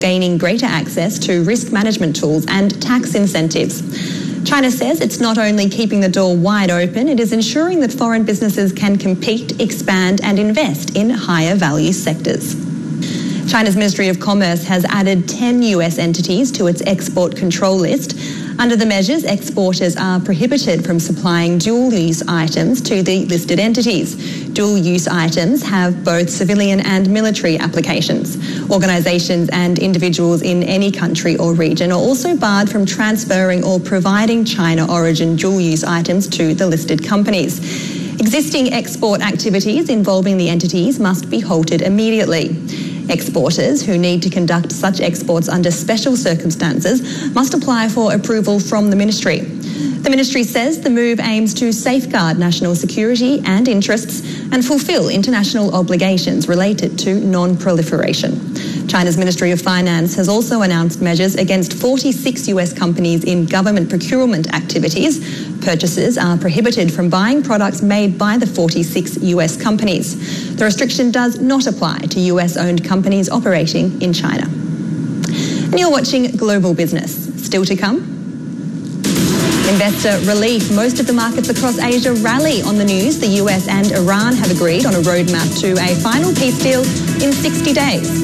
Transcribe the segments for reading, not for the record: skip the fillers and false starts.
gaining greater access to risk management tools and tax incentives. China says it's not only keeping the door wide open, it is ensuring that foreign businesses can compete, expand and invest in higher value sectors. China's Ministry of Commerce has added 10 US entities to its export control list. Under the measures, exporters are prohibited from supplying dual-use items to the listed entities. Dual-use items have both civilian and military applications. Organisations and individuals in any country or region are also barred from transferring or providing China-origin dual-use items to the listed companies. Existing export activities involving the entities must be halted immediately. Exporters who need to conduct such exports under special circumstances must apply for approval from the ministry. The ministry says the move aims to safeguard national security and interests and fulfil international obligations related to non-proliferation. China's Ministry of Finance has also announced measures against 46 US companies in government procurement activities. Purchasers are prohibited from buying products made by the 46 US companies. The restriction does not apply to US-owned companies operating in China. And you're watching Global Business. Still to come. Investor relief. Most of the markets across Asia rally on the news. The US and Iran have agreed on a roadmap to a final peace deal in 60 days.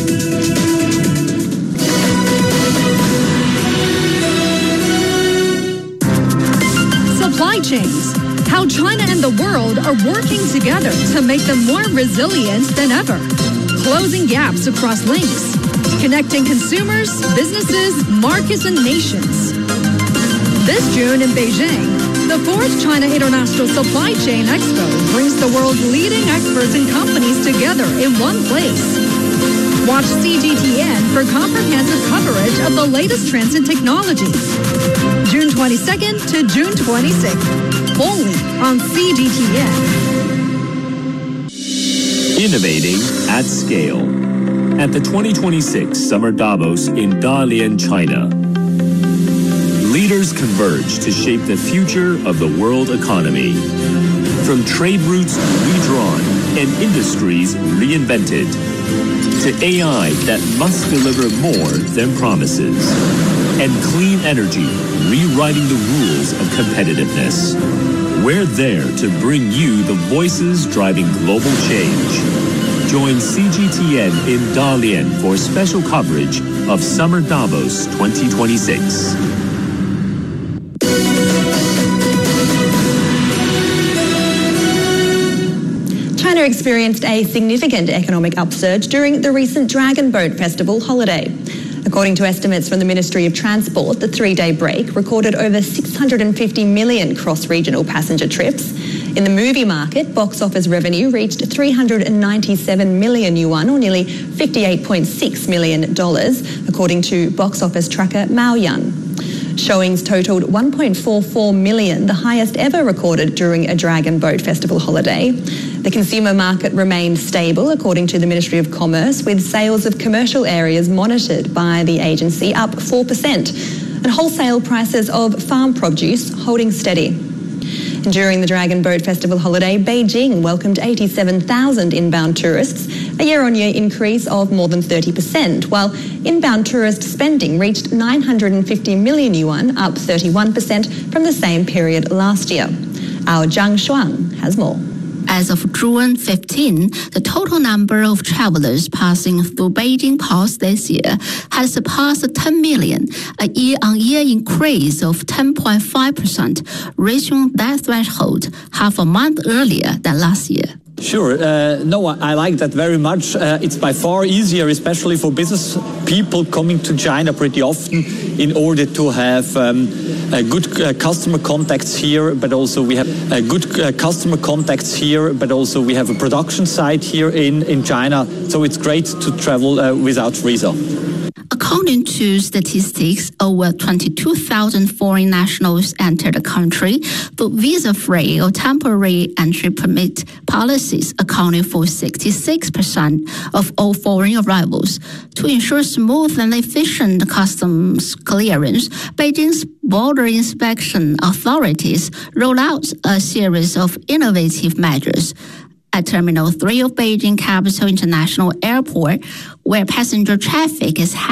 Supply chains. How China and the world are working together to make them more resilient than ever. Closing gaps across links. Connecting consumers, businesses, markets, and nations. This June in Beijing, the 4th China International Supply Chain Expo brings the world's leading experts and companies together in one place. Watch CGTN for comprehensive coverage of the latest trends in technology. June 22nd to June 26th, only on CGTN. Innovating at scale. At the 2026 Summer Davos in Dalian, China, leaders converge to shape the future of the world economy. From trade routes redrawn and industries reinvented, to AI that must deliver more than promises, and clean energy rewriting the rules of competitiveness. We're there to bring you the voices driving global change. Join CGTN in Dalian for special coverage of Summer Davos 2026. China experienced a significant economic upsurge during the recent Dragon Boat Festival holiday. According to estimates from the Ministry of Transport, the 3-day break recorded over 650 million cross-regional passenger trips. In the movie market, box office revenue reached 397 million yuan, or nearly $58.6 million, according to box office tracker Maoyan. Showings totaled 1.44 million, the highest ever recorded during a Dragon Boat Festival holiday. The consumer market remained stable, according to the Ministry of Commerce, with sales of commercial areas monitored by the agency up 4%, and wholesale prices of farm produce holding steady. During the Dragon Boat Festival holiday, Beijing welcomed 87,000 inbound tourists, a year-on-year increase of more than 30%, while inbound tourist spending reached 950 million yuan, up 31% from the same period last year. Our Zhang Shuang has more. As of June 15, the total number of travelers passing through Beijing ports this year has surpassed 10 million, a year-on-year increase of 10.5%, reaching that threshold half a month earlier than last year. Sure. No, I like that very much. It's by far easier, especially for business people coming to China pretty often, in order to have good customer contacts here, but also we have good customer contacts here, but also we have a production site here in China. So it's great to travel without visa. According to statistics, over 22,000 foreign nationals entered the country through visa-free or temporary entry permit policies, accounting for 66% of all foreign arrivals. To ensure smooth and efficient customs clearance, Beijing's border inspection authorities rolled out a series of innovative measures. at Terminal 3 of Beijing Capital International Airport, where passenger traffic is